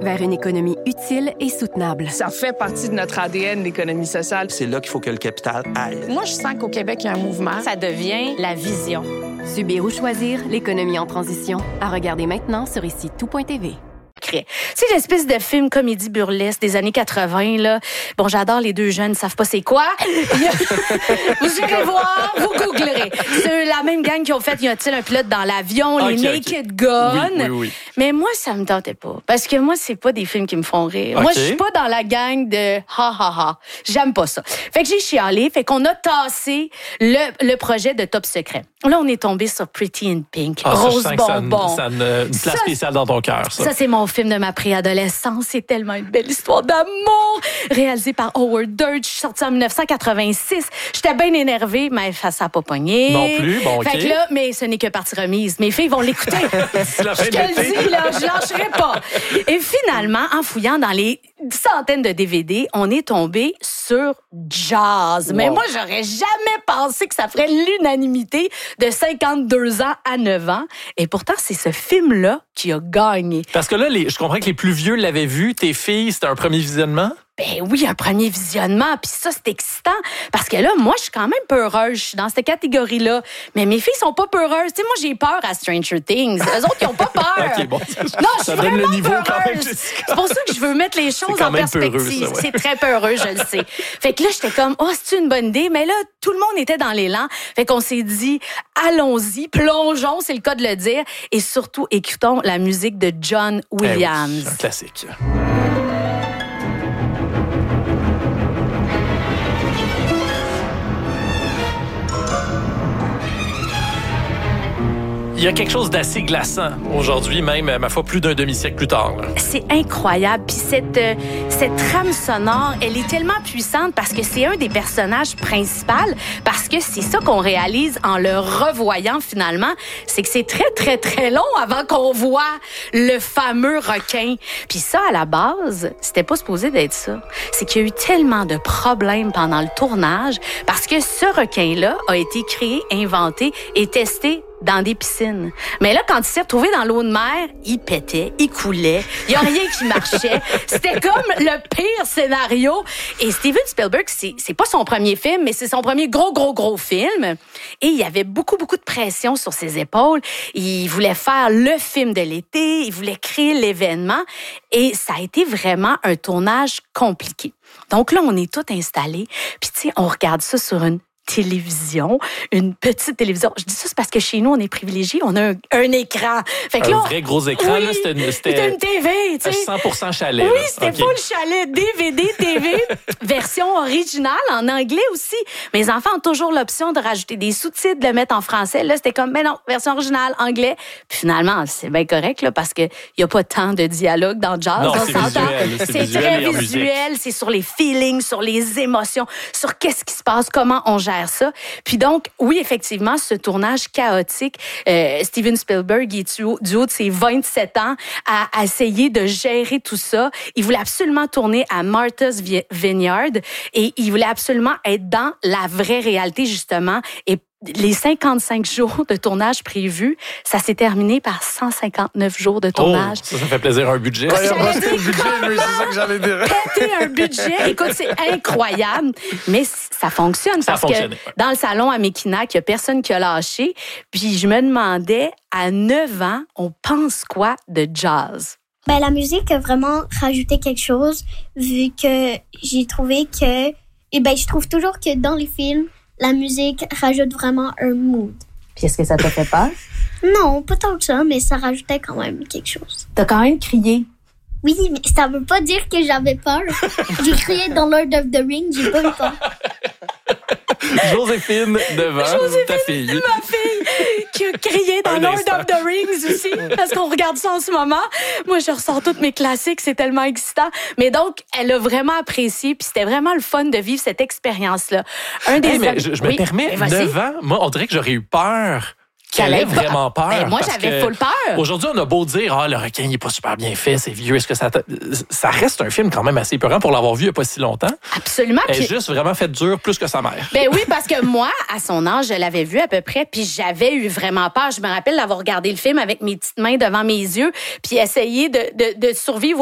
vers une économie utile et soutenable. Ça fait partie de notre ADN, l'économie sociale. C'est là qu'il faut que le capital aille. Moi, je sens qu'au Québec, il y a un mouvement. Ça devient la vision. Subir ou choisir, l'économie en transition. À regarder maintenant sur ici-tout.tv. C'est l'espèce de film comédie burlesque des années 80, là. Bon, j'adore les deux jeunes, savent pas c'est quoi. Vous irez voir, vous googlerez. C'est la même gang qui ont fait, y a-t-il un pilote dans l'avion, les Naked Gun. Oui. Mais moi, ça me tentait pas. Parce que moi, c'est pas des films qui me font rire. Moi, je suis pas dans la gang de ha. J'aime pas ça. Fait que j'ai chialé, fait qu'on a tassé le projet de Top Secret. Là, on est tombé sur Pretty in Pink. Rose bonbon. Ça a une place spéciale dans ton cœur, ça. Ça, c'est mon film de ma préadolescence. C'est tellement une belle histoire d'amour. Réalisé par Howard Deutsch, sorti en 1986. J'étais bien énervée, mais ça n'a pas pogné. Non plus, bon, OK. Fait que là, mais ce n'est que partie remise. Mes filles vont l'écouter. C'est la fin Je te le dis, là, je lâcherai pas. Et finalement, en fouillant dans les centaines de DVD, on est tombé sur Jaws. Wow. Mais moi, j'aurais jamais pensé que ça ferait l'unanimité de 52 ans à 9 ans. Et pourtant, c'est ce film-là qui a gagné. Parce que là, je comprends que les plus vieux l'avaient vu. Tes filles, c'était un premier visionnement? Ben oui, un premier visionnement. Puis ça, c'est excitant. Parce que là, moi, je suis quand même peureuse. Je suis dans cette catégorie-là. Mais mes filles sont pas peureuses. Tu sais, moi, j'ai peur à Stranger Things. Eux autres, ils ont pas peur. OK, bon. Non, je suis ça donne vraiment le niveau peureuse. quand même. C'est pour ça que je veux mettre les choses en perspective. Peureux, ça, ouais. C'est très peureux, je le sais. Fait que là, j'étais comme, c'est une bonne idée. Mais là, tout le monde était dans l'élan. Fait qu'on s'est dit, allons-y, plongeons, c'est le cas de le dire. Et surtout, écoutons la musique de John Williams. Oui, un classique. Il y a quelque chose d'assez glaçant aujourd'hui, même, ma foi, plus d'un demi-siècle plus tard. Là. C'est incroyable. Puis cette trame sonore, elle est tellement puissante parce que c'est un des personnages principaux, parce que c'est ça qu'on réalise en le revoyant finalement, c'est que c'est très, très, très long avant qu'on voit le fameux requin. Puis ça, à la base, c'était pas supposé d'être ça. C'est qu'il y a eu tellement de problèmes pendant le tournage parce que ce requin-là a été créé, inventé et testé dans des piscines. Mais là, quand il s'est retrouvé dans l'eau de mer, il pétait, il coulait, il n'y a rien qui marchait. C'était comme le pire scénario. Et Steven Spielberg, c'est pas son premier film, mais c'est son premier gros film. Et il y avait beaucoup de pression sur ses épaules. Il voulait faire le film de l'été, il voulait créer l'événement. Et ça a été vraiment un tournage compliqué. Donc là, on est tous installés. Puis tu sais, on regarde ça sur une télévision, une petite télévision. Je dis ça, c'est parce que chez nous, on est privilégiés, on a un écran. Fait que un là, vrai gros écran, oui, là, c'était une TV, tu sais. 100% chalet. Oui, là. c'était Okay. full chalet, DVD, TV, version originale, en anglais aussi. Mes enfants ont toujours l'option de rajouter des sous-titres, de le mettre en français. Là, c'était comme, mais non, version originale, anglais. Puis finalement, c'est bien correct, là, parce qu'il n'y a pas tant de dialogue dans Jazz. Non, c'est visuel. C'est très visuel, c'est sur les feelings, sur les émotions, sur qu'est-ce qui se passe, comment on gère ça. Puis donc, oui, effectivement, ce tournage chaotique, Steven Spielberg est du haut de ses 27 ans à essayer de gérer tout ça. Il voulait absolument tourner à Martha's Vineyard et il voulait absolument être dans la vraie réalité, justement. Et les 55 jours de tournage prévus, ça s'est terminé par 159 jours de tournage. Oh, ça fait plaisir, un budget. Ouais, le budget, mais c'est ça que j'allais dire. Péter un budget. Écoute, c'est incroyable, mais ça fonctionne parce que dans le salon à Mekinac, il n'y a personne qui a lâché. Puis je me demandais, à 9 ans, on pense quoi de Jazz? Ben, la musique a vraiment rajouté quelque chose, vu que j'ai trouvé que... Et ben, je trouve toujours que dans les films, la musique rajoute vraiment un mood. Puis est-ce que ça t'a fait peur? Non, pas tant que ça, mais ça rajoutait quand même quelque chose. T'as quand même crié. Oui, mais ça veut pas dire que j'avais peur. J'ai crié dans Lord of the Rings, j'ai pas eu peur. Joséphine devant, ta fille. Ma fille qui a crié dans Lord of the Rings aussi, parce qu'on regarde ça en ce moment. Moi, je ressors toutes mes classiques, c'est tellement excitant. Mais donc, elle a vraiment apprécié, puis c'était vraiment le fun de vivre cette expérience-là. Mais je me permets, 9 ans, moi, on dirait que j'aurais eu peur. Qu'elle ait vraiment peur. Ben, moi, j'avais full peur. Aujourd'hui, on a beau dire, le requin, il n'est pas super bien fait, c'est vieux. Est-ce que ça reste un film quand même assez épeurant pour l'avoir vu il n'y a pas si longtemps? Absolument. Elle est juste vraiment fait dur plus que sa mère. Ben oui, parce que moi, à son âge, je l'avais vu à peu près, puis j'avais eu vraiment peur. Je me rappelle d'avoir regardé le film avec mes petites mains devant mes yeux, puis essayer de survivre